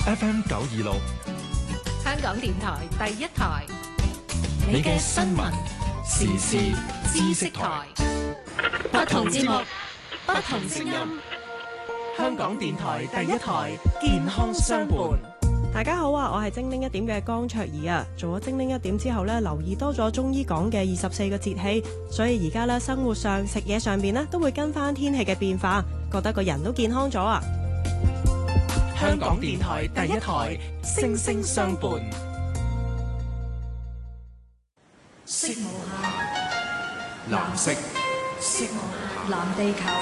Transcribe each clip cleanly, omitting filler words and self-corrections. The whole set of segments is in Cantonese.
FM 926， 香港電台第一台， 你嘅新聞時事知識台， 不同節目，不同聲音。 香港電台第一台，健康相伴。 大家好啊，我係精靈一點嘅江卓儀啊。做咗精靈一點之後呢，留意多咗中醫講嘅24個節氣，所以而家呢，生活上食嘢上邊呢，都會跟翻天氣嘅變化，覺得個人都健康咗啊。 香港電台第一台，聲聲相伴。 色無限， 藍色， 色無限，藍地球。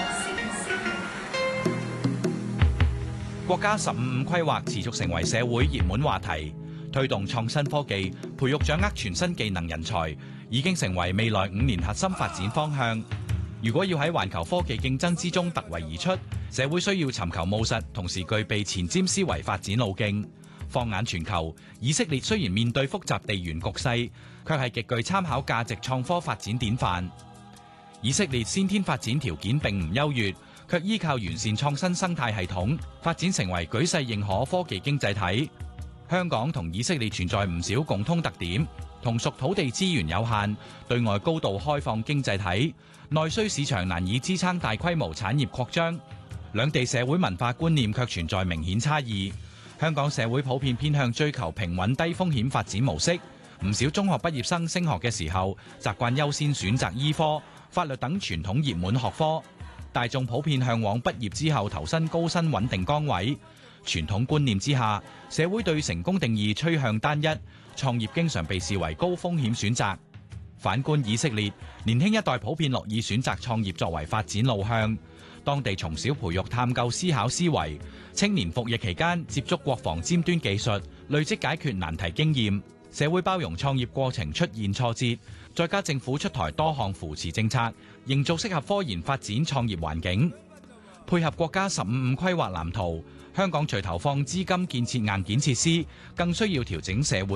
國家15規劃持續成為社會熱門話題，推動創新科技，培育掌握全新技能人才，已經成為未來5年核心發展方向。如果要喺環球科技競爭之中突圍而出，社會需要尋求務實，同時具備前瞻思維發展路徑。放眼全球，以色列雖然面對複雜地緣局勢，卻係極具參考價值創科發展典範。以色列先天發展條件並唔優越，卻依靠完善創新生態系統，發展成為舉世認可科技經濟體。香港同以色列存在唔少共通特點，同屬土地資源有限，對外高度開放經濟體，內需市場難以支撐大規模產業擴張，兩地社會文化觀念卻存在明顯差異。香港社會普遍偏向追求平穩低風險發展模式，唔少中學畢業生升學嘅時候，習慣優先選擇醫科、法律等傳統熱門學科。大眾普遍向往畢業之後投身高薪穩定崗位。傳統觀念之下，社會對成功定義趨向單一，創業經常被視為高風險選擇。反觀以色列，年輕一代普遍樂意選擇創業作為發展路向。當地從小培育探究思考思維，青年服役期間接觸國防尖端技術，累積解決難題經驗。社會包容創業過程出現挫折，再加政府出台多項扶持政策，營造適合科研發展創業環境。配合國家15規劃藍圖，香港除投放資金建設硬件設施，更需要調整社會